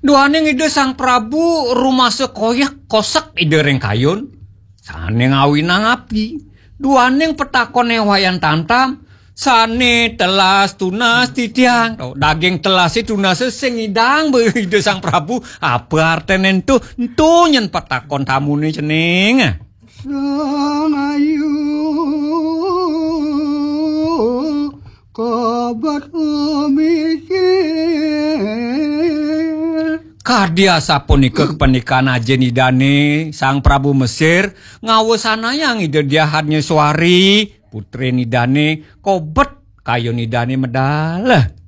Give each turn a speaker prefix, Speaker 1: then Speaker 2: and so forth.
Speaker 1: Duane ide Sang Prabu rumah sekoyak kosak ide reng kayun. Sane ngawinang api. Duane petakone wayan tantam. Sane telas tunas titiang. Daging telas tunas sing idang ide Sang Prabu. Apa artenen tuh nyen petakon tamune ceneng.
Speaker 2: Sang ayu kabar mikir.
Speaker 1: Kadia sapunika pernikahan aja nidane Sang Prabu Mesir ngawesana yang ide diahatnya suari putri nidane kobet kayu nidane medal.